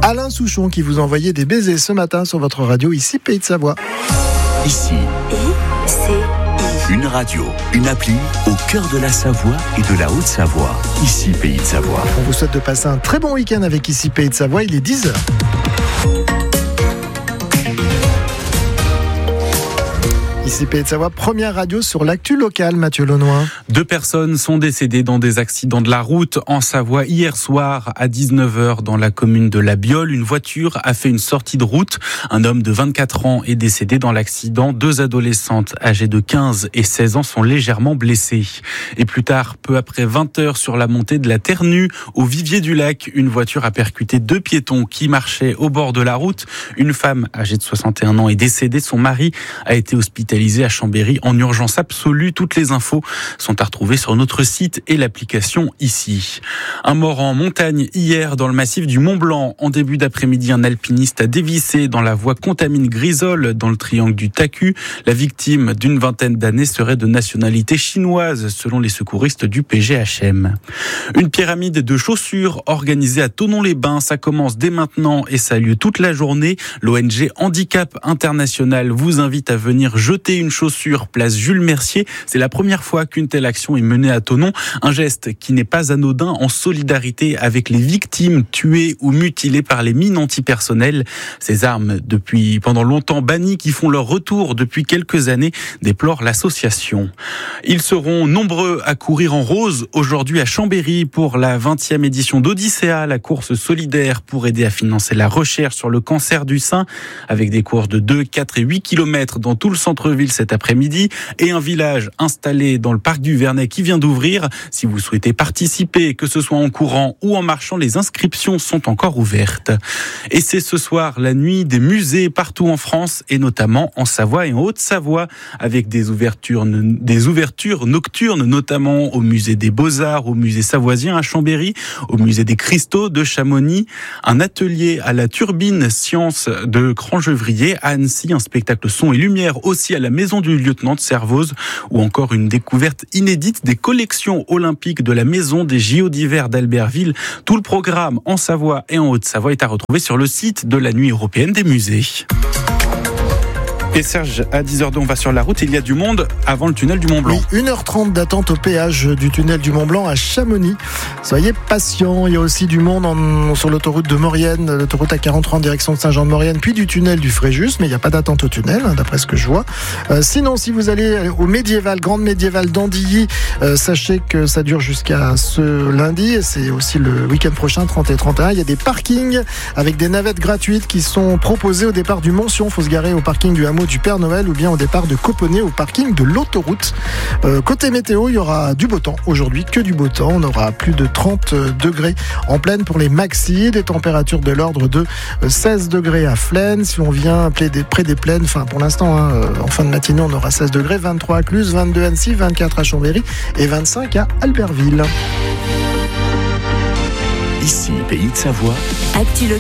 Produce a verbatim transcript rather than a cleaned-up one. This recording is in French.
Alain Souchon qui vous envoyait des baisers ce matin sur votre radio, ici Pays de Savoie. Ici, I C I. Une radio, une appli au cœur de la Savoie et de la Haute-Savoie. Ici Pays de Savoie. On vous souhaite de passer un très bon week-end avec ici Pays de Savoie, il est dix heures. Ici Pays de Savoie, première radio sur l'actu locale, Mathieu Launois. Deux personnes sont décédées dans des accidents de la route en Savoie hier soir à dix-neuf heures dans la commune de La Biole. Une voiture a fait une sortie de route. Un homme de vingt-quatre ans est décédé dans l'accident. Deux adolescentes âgées de quinze et seize ans sont légèrement blessées. Et plus tard, peu après vingt heures sur la montée de la Terre-Nue, au Vivier du Lac, une voiture a percuté deux piétons qui marchaient au bord de la route. Une femme âgée de soixante et un ans est décédée. Son mari a été hospitalisé à Chambéry en urgence absolue. Toutes les infos sont à retrouver sur notre site et l'application ici. Un mort en montagne hier dans le massif du Mont Blanc. En début d'après-midi, un alpiniste a dévissé dans la voie Contamine Grisole dans le triangle du Taku. La victime d'une vingtaine d'années serait de nationalité chinoise selon les secouristes du P G H M. Une pyramide de chaussures organisée à Thonon-les-Bains. Ça commence dès maintenant et ça a lieu toute la journée. L'O N G Handicap International vous invite à venir jeter une chaussure place Jules Mercier. C'est la première fois qu'une telle action est menée à Thonon. Un geste qui n'est pas anodin en solidarité avec les victimes tuées ou mutilées par les mines antipersonnelles. Ces armes, depuis pendant longtemps bannies, qui font leur retour depuis quelques années, déplore l'association. Ils seront nombreux à courir en rose aujourd'hui à Chambéry pour la vingtième édition d'Odyssea, la course solidaire pour aider à financer la recherche sur le cancer du sein, avec des courses de deux, quatre et huit kilomètres dans tout le centre-ville cet après-midi et un village installé dans le parc du Vernet qui vient d'ouvrir. Si vous souhaitez participer, que ce soit en courant ou en marchant, les inscriptions sont encore ouvertes. Et c'est ce soir la nuit des musées partout en France et notamment en Savoie et en Haute-Savoie avec des ouvertures, des ouvertures nocturnes, notamment au musée des Beaux-Arts, au musée savoisien à Chambéry, au musée des Cristaux de Chamonix, un atelier à la Turbine Science de Crangevrier à Annecy, un spectacle son et lumière aussi à la maison du lieutenant de Servoz ou encore une découverte inédite des collections olympiques de la maison des J O d'hiver d'Albertville. Tout le programme en Savoie et en Haute-Savoie est à retrouver sur le site de la Nuit européenne des musées. Et Serge, à dix heures deux, on va sur la route. Il y a du monde avant le tunnel du Mont Blanc. Oui, une heure trente d'attente au péage du tunnel du Mont Blanc à Chamonix. Soyez patients. Il y a aussi du monde en, sur l'autoroute de Maurienne, l'autoroute A quarante-trois en direction de Saint-Jean-de-Maurienne, puis du tunnel du Fréjus, mais il n'y a pas d'attente au tunnel, hein, d'après ce que je vois. Euh, sinon, si vous allez au médiéval, grande médiévale d'Andilly, euh, sachez que ça dure jusqu'à ce lundi. Et c'est aussi le week-end prochain, trente et trente et un. Il y a des parkings avec des navettes gratuites qui sont proposées au départ du Montsion. Il faut se garer au parking du hameau du Père Noël ou bien au départ de Coponnet au parking de l'autoroute. Euh, côté météo, il y aura du beau temps aujourd'hui, que du beau temps. On aura plus de trente degrés en plaine pour les maxis, des températures de l'ordre de seize degrés à Flaine. Si on vient près des plaines, enfin pour l'instant, hein, en fin de matinée, on aura seize degrés, vingt-trois à Cluse, vingt-deux à Annecy, vingt-quatre à Chambéry et vingt-cinq à Albertville. Ici, Pays de Savoie. Actu locale.